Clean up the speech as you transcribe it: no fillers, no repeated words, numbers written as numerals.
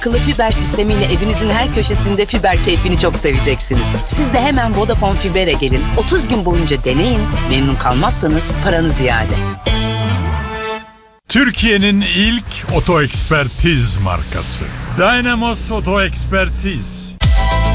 Akıllı fiber sistemiyle evinizin her köşesinde fiber keyfini çok seveceksiniz. Siz de hemen Vodafone Fiber'e gelin. 30 gün boyunca deneyin. Memnun kalmazsanız paranız iade. Türkiye'nin ilk oto ekspertiz markası Dynamos Oto Ekspertiz.